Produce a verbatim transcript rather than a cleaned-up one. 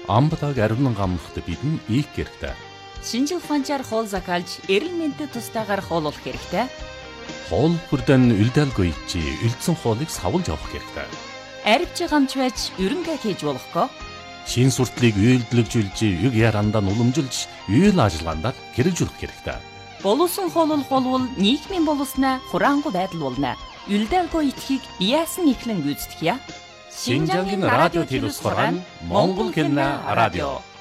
Амбалаг ариун гамнахт бидэн их хэрэгтэй. Шинжил ухаанчаар хоол закалж, эрүүл мэндэд тустаагаар хооллох хэрэгтэй. Хоол бүрдэн үлдээлгүй чи үлдсэн хоолыг савлж авах хэрэгтэй. Арвч гамч байж ерөнгээ хийж болохгүй. Шин суртлыг үйлдэлжүүлж, юг ярандаа уламжилж, үйл ажиллагаанд хэрэгжүүлэх хэрэгтэй. Боловсон хооллох болвол нийгмийн боловсноо хураангуй байдал болно. Үлдээлгүй итгэхийг яасан ихлэн гүйцэтгэе. Шинжаагийн радио телевизээр Монгол кино радио